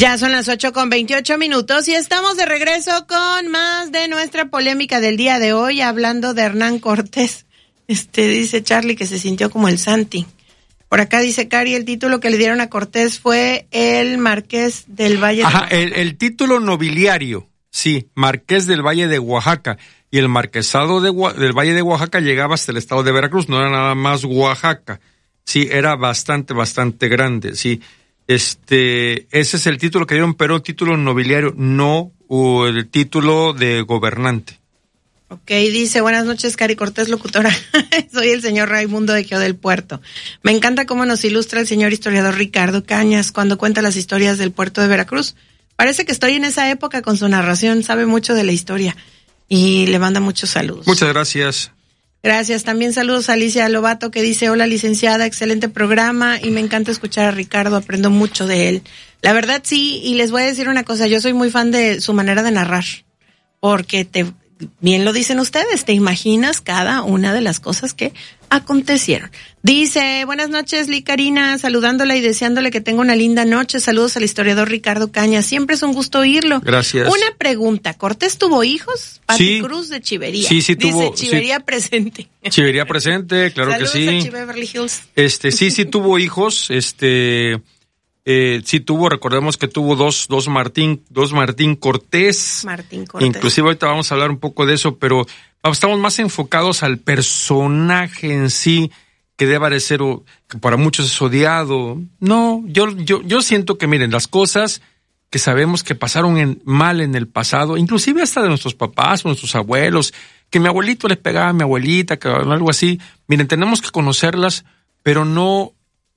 Ya son las 8:28 y estamos de regreso con más de nuestra polémica del día de hoy, hablando de Hernán Cortés. Dice Charlie que se sintió como el Santi. Por acá dice Cari, el título que le dieron a Cortés fue el Marqués del Valle de Oaxaca. El título nobiliario, sí, Marqués del Valle de Oaxaca. Y el marquesado del Valle de Oaxaca llegaba hasta el estado de Veracruz, no era nada más Oaxaca. Sí, era bastante grande, sí. Ese es el título que dieron, pero título nobiliario, no el título de gobernante. Ok, dice, buenas noches, Cari Cortés, locutora. Soy el señor Raimundo de Geo del Puerto. Me encanta cómo nos ilustra el señor historiador Ricardo Cañas cuando cuenta las historias del puerto de Veracruz. Parece que estoy en esa época con su narración, sabe mucho de la historia y le manda muchos saludos. Muchas gracias. Gracias. También saludos a Alicia Lobato que dice, hola licenciada, excelente programa y me encanta escuchar a Ricardo, aprendo mucho de él. La verdad sí, y les voy a decir una cosa, yo soy muy fan de su manera de narrar, porque bien lo dicen ustedes, te imaginas cada una de las cosas que acontecieron. Dice, buenas noches, Licarina, saludándola y deseándole que tenga una linda noche. Saludos al historiador Ricardo Cañas, siempre es un gusto oírlo. Gracias. Una pregunta, ¿Cortés tuvo hijos? Pati sí. Cruz de Chivería. Sí, tuvo. Dice, Chivería sí. presente. Chivería presente, claro saludos que sí. Saludos a Chive Beverly Hills. Sí tuvo hijos, sí tuvo, recordemos que tuvo dos Martín Cortés. Martín Cortés. Inclusive ahorita vamos a hablar un poco de eso, pero estamos más enfocados al personaje en sí, que deba de ser, que para muchos es odiado. No, yo siento que, miren, las cosas que sabemos que pasaron mal en el pasado, inclusive hasta de nuestros papás o nuestros abuelos, que mi abuelito le pegaba a mi abuelita, que algo así, miren, tenemos que conocerlas, pero no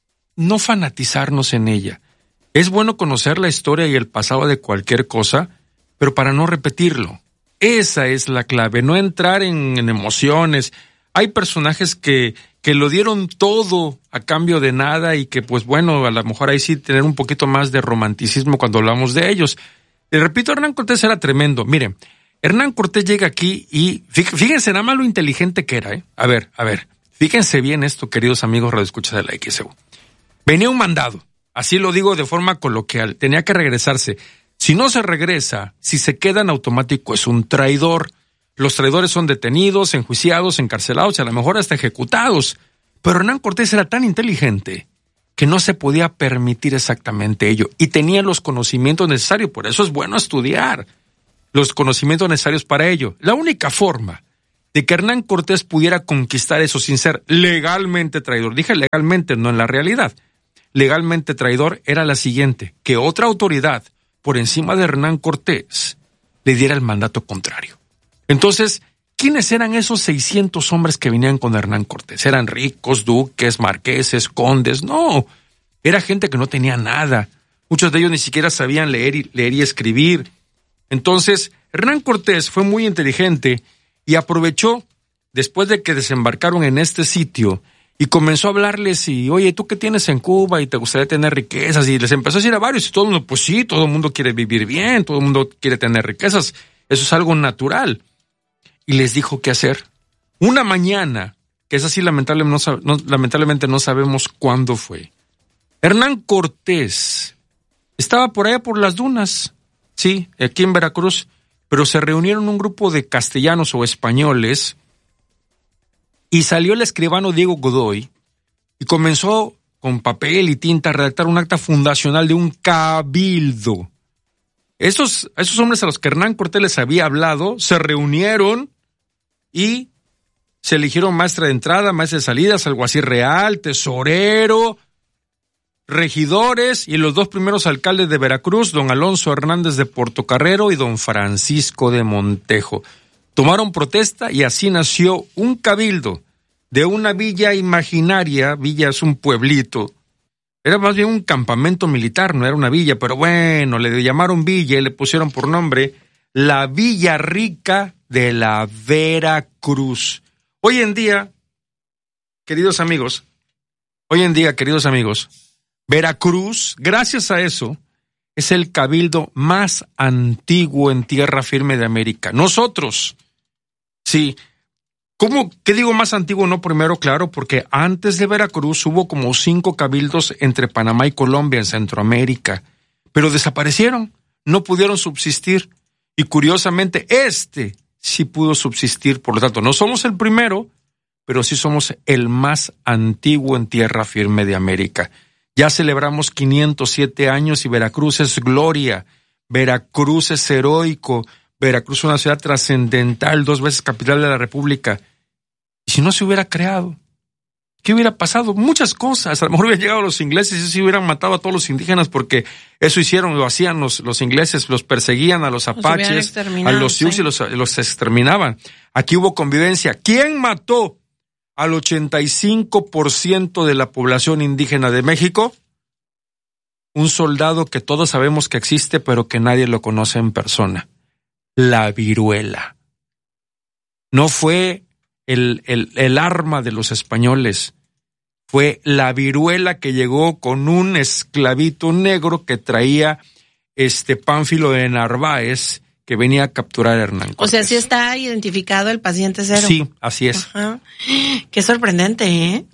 fanatizarnos en ella. Es bueno conocer la historia y el pasado de cualquier cosa, pero para no repetirlo. Esa es la clave, no entrar en emociones. Hay personajes que lo dieron todo a cambio de nada y que, pues bueno, a lo mejor ahí sí tener un poquito más de romanticismo cuando hablamos de ellos. Y repito, Hernán Cortés era tremendo. Miren, Hernán Cortés llega aquí y fíjense nada más lo inteligente que era, ¿eh? A ver, fíjense bien esto, queridos amigos radioescuchas de la XEU. Venía un mandado, así lo digo de forma coloquial, tenía que regresarse. Si no se regresa, si se queda en automático, es un traidor. Los traidores son detenidos, enjuiciados, encarcelados y a lo mejor hasta ejecutados. Pero Hernán Cortés era tan inteligente que no se podía permitir exactamente ello y tenía los conocimientos necesarios. Por eso es bueno estudiar los conocimientos necesarios para ello. La única forma de que Hernán Cortés pudiera conquistar eso sin ser legalmente traidor, dije legalmente, no en la realidad, legalmente traidor, era la siguiente: que otra autoridad por encima de Hernán Cortés le diera el mandato contrario. Entonces, ¿quiénes eran esos 600 hombres que venían con Hernán Cortés? ¿Eran ricos, duques, marqueses, condes? No, era gente que no tenía nada. Muchos de ellos ni siquiera sabían leer y escribir. Entonces, Hernán Cortés fue muy inteligente y aprovechó, después de que desembarcaron en este sitio, y comenzó a hablarles y, oye, ¿tú qué tienes en Cuba? Y te gustaría tener riquezas. Y les empezó a decir a varios y todo el mundo, pues sí, todo el mundo quiere vivir bien, todo el mundo quiere tener riquezas. Eso es algo natural. Y les dijo qué hacer. Una mañana, que es así, lamentablemente no sabemos cuándo fue, Hernán Cortés estaba por allá por las dunas, sí, aquí en Veracruz, pero se reunieron un grupo de castellanos o españoles y salió el escribano Diego Godoy y comenzó con papel y tinta a redactar un acta fundacional de un cabildo. Esos hombres a los que Hernán Cortés les había hablado se reunieron y se eligieron maestre de entrada, maestre de salidas, alguacil real, tesorero, regidores y los dos primeros alcaldes de Veracruz, don Alonso Hernández de Portocarrero y don Francisco de Montejo. Tomaron protesta y así nació un cabildo de una villa imaginaria. Villa es un pueblito. Era más bien un campamento militar, no era una villa, pero bueno, le llamaron villa y le pusieron por nombre la Villa Rica de la Veracruz. Hoy en día, queridos amigos, Veracruz, gracias a eso, es el cabildo más antiguo en tierra firme de América. Nosotros, sí. ¿Qué digo más antiguo? No, primero, claro, porque antes de Veracruz hubo como 5 cabildos entre Panamá y Colombia en Centroamérica. pero desaparecieron, no pudieron subsistir. Y curiosamente, sí pudo subsistir, por lo tanto, no somos el primero, pero sí somos el más antiguo en tierra firme de América. Ya celebramos 507 años y Veracruz es gloria, Veracruz es heroico, Veracruz es una ciudad trascendental, 2 veces capital de la República. ¿Y si no se hubiera creado? ¿Qué hubiera pasado? Muchas cosas. A lo mejor hubieran llegado los ingleses y se hubieran matado a todos los indígenas porque eso hicieron, lo hacían los ingleses, los perseguían a los apaches, a los sioux, sí. Y los exterminaban. Aquí hubo convivencia. ¿Quién mató al 85% de la población indígena de México? Un soldado que todos sabemos que existe, pero que nadie lo conoce en persona. La viruela. No fue el arma de los españoles, fue la viruela que llegó con un esclavito negro que traía Pánfilo de Narváez, que venía a capturar a Hernán Cortés. O sea, sí está identificado el paciente cero. Sí, así es. Ajá. Qué sorprendente, ¿eh?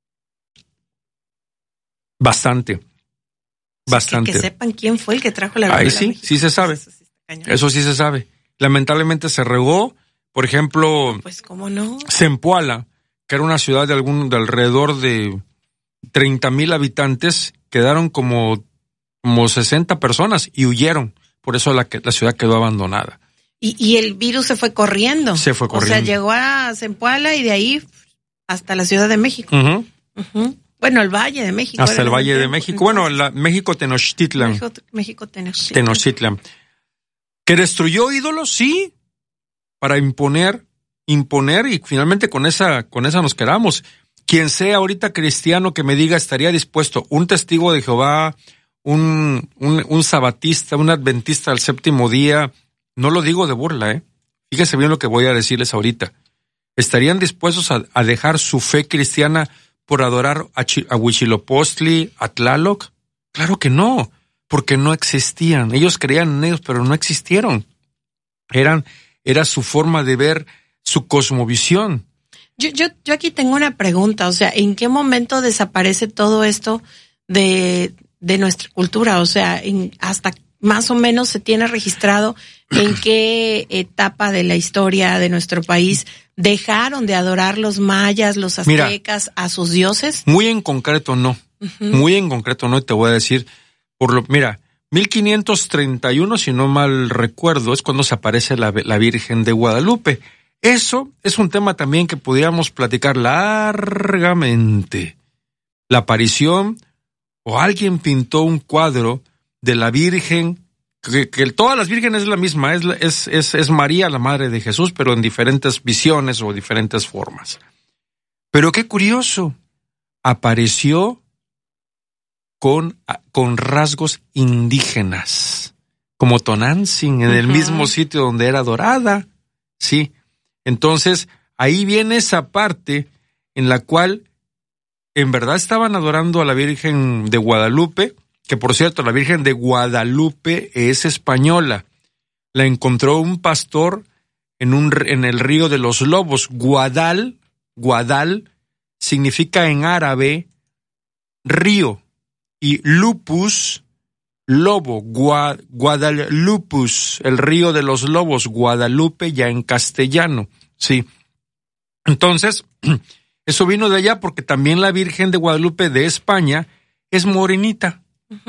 Bastante. Bastante. Que sepan quién fue el que trajo la viruela. Ahí sí, sí se sabe. Eso sí se sabe. Lamentablemente se regó. Por ejemplo, pues cómo no, Zempoala, que era una ciudad de alrededor de 30,000 habitantes, quedaron como 60 personas y huyeron. Por eso la ciudad quedó abandonada. Y el virus se fue corriendo. Se fue corriendo. O sea, llegó a Zempoala y de ahí hasta la Ciudad de México. Bueno, el Valle de México. Hasta el Valle de México. Entonces, bueno, México Tenochtitlan. México Tenochtitlan. Tenochtitlan. ¿Que destruyó ídolos? Sí. Para imponer y finalmente con esa nos quedamos. Quien sea ahorita cristiano que me diga estaría dispuesto, un testigo de Jehová, un sabatista, un adventista del séptimo día, no lo digo de burla, fíjese bien lo que voy a decirles ahorita. ¿Estarían dispuestos a dejar su fe cristiana por adorar a Huitzilopochtli, a Tlaloc? Claro que no, porque no existían. Ellos creían en ellos, pero no existieron. Era su forma de ver, su cosmovisión. Yo aquí tengo una pregunta, o sea, ¿en qué momento desaparece todo esto de nuestra cultura? O sea, hasta más o menos se tiene registrado en qué etapa de la historia de nuestro país dejaron de adorar los mayas, los aztecas, a sus dioses. Muy en concreto no, muy en concreto no, y te voy a decir, 1531, si no mal recuerdo, es cuando se aparece la Virgen de Guadalupe. Eso es un tema también que podríamos platicar largamente. La aparición, o alguien pintó un cuadro de la Virgen, que todas las vírgenes es la misma, es María, la madre de Jesús, pero en diferentes visiones o diferentes formas. Pero qué curioso, apareció con rasgos indígenas, como Tonantzin, en el mismo sitio donde era adorada, sí. Entonces, ahí viene esa parte en la cual en verdad estaban adorando a la Virgen de Guadalupe, que por cierto, la Virgen de Guadalupe es española. La encontró un pastor en el río de los Lobos. Guadal significa en árabe río, y lupus, lobo, Guadalupus, el río de los lobos, Guadalupe ya en castellano, sí. Entonces, eso vino de allá porque también la Virgen de Guadalupe de España es morenita,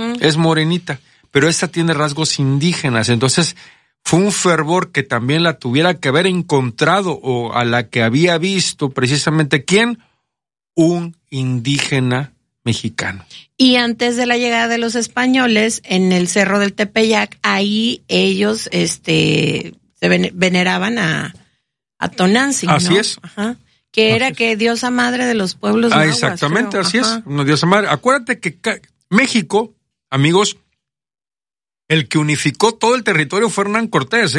pero esta tiene rasgos indígenas, entonces fue un fervor que también la tuviera que haber encontrado o a la que había visto precisamente, ¿quién? Un indígena mexicano. Y antes de la llegada de los españoles, en el Cerro del Tepeyac, ahí ellos se veneraban a Tonantzin, ¿no? Así es. Ajá. Que era que diosa madre de los pueblos nahuas. Exactamente, creo. Así es, una diosa madre. Acuérdate que México, amigos, el que unificó todo el territorio fue Hernán Cortés,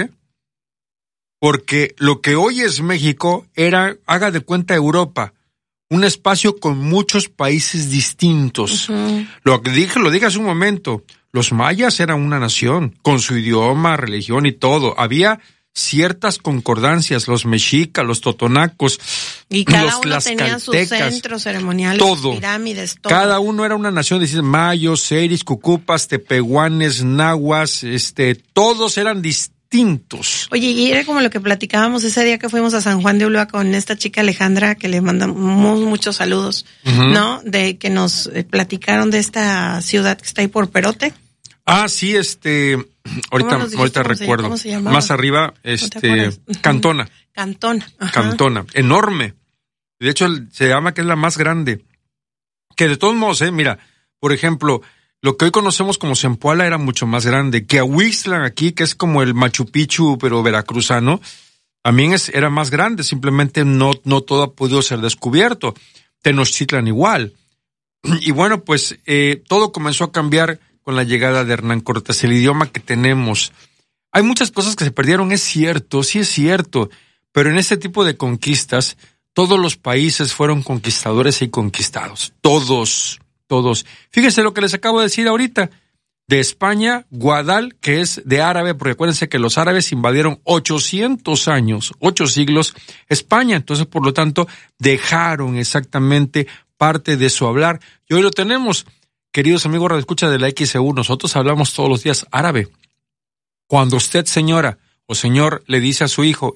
porque lo que hoy es México era, haga de cuenta, Europa, un espacio con muchos países distintos. Lo dije hace un momento, los mayas eran una nación, con su idioma, religión y todo. Había ciertas concordancias, los mexicas, los totonacos, y cada los uno tenía sus centros ceremoniales, todo. Pirámides, todo. Cada uno era una nación, decir, mayos, seris, cucupas, tepehuanes, nahuas, todos eran distintos. Oye, y era como lo que platicábamos ese día que fuimos a San Juan de Ulúa con esta chica Alejandra, que le mandamos muchos saludos, ¿no? De que nos platicaron de esta ciudad que está ahí por Perote. Ah, sí, ahorita recuerdo. ¿Cómo se llamaba? Más arriba, Cantona. Ajá. Cantona, enorme. De hecho, se llama que es la más grande. Que de todos modos, mira, por ejemplo, lo que hoy conocemos como Zempoala era mucho más grande. Que Ahuixtla aquí, que es como el Machu Picchu, pero veracruzano, también era más grande. Simplemente no todo ha podido ser descubierto. Tenochtitlan igual. Y bueno, pues todo comenzó a cambiar con la llegada de Hernán Cortés, el idioma que tenemos. Hay muchas cosas que se perdieron, es cierto, sí es cierto, pero en este tipo de conquistas, todos los países fueron conquistadores y conquistados. Todos. Fíjense lo que les acabo de decir ahorita. De España, Guadal, que es de árabe, porque acuérdense que los árabes invadieron 800 años, 8 siglos, España. Entonces, por lo tanto, dejaron exactamente parte de su hablar. Y hoy lo tenemos. Queridos amigos radioescucha de la XEU, nosotros hablamos todos los días árabe. Cuando usted, señora o señor, le dice a su hijo,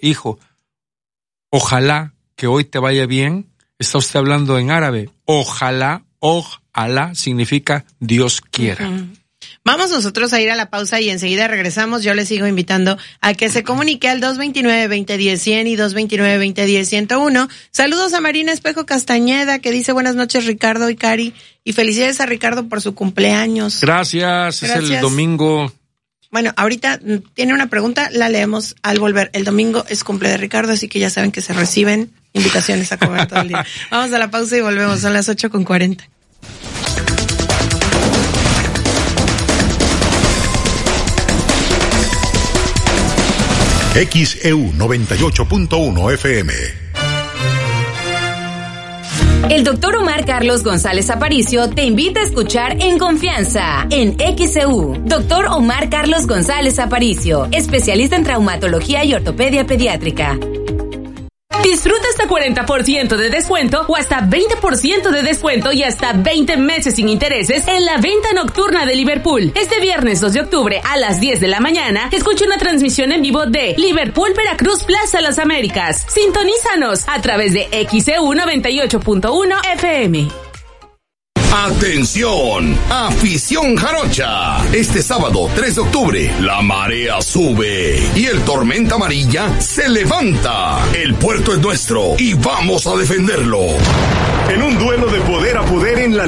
ojalá que hoy te vaya bien, está usted hablando en árabe. Ojalá significa Dios quiera. Vamos nosotros a ir a la pausa y enseguida regresamos. Yo les sigo invitando a que se comunique al 229-2010-100 y 229-2010-101. Saludos a Marina Espejo Castañeda, que dice buenas noches Ricardo y Cari, y felicidades a Ricardo por su cumpleaños. Gracias. Es el domingo. Bueno, ahorita tiene una pregunta, la leemos al volver. El domingo es cumple de Ricardo, así que ya saben que se reciben invitaciones a comer todo el día. Vamos a la pausa y volvemos, son las 8:40. XEU 98.1 FM. El doctor Omar Carlos González Aparicio te invita a escuchar En Confianza en XEU. Doctor Omar Carlos González Aparicio, especialista en traumatología y ortopedia pediátrica. Disfruta hasta 40% de descuento o hasta 20% de descuento y hasta 20 meses sin intereses en la venta nocturna de Liverpool. Este viernes 2 de octubre a las 10 de la mañana, escucha una transmisión en vivo de Liverpool Veracruz Plaza Las Américas. Sintonízanos a través de XEU 98.1 FM. ¡Atención! ¡Afición jarocha! Este sábado 3 de octubre, la marea sube y el tormenta amarilla se levanta. El puerto es nuestro y vamos a defenderlo. En un duelo de poder a poder en la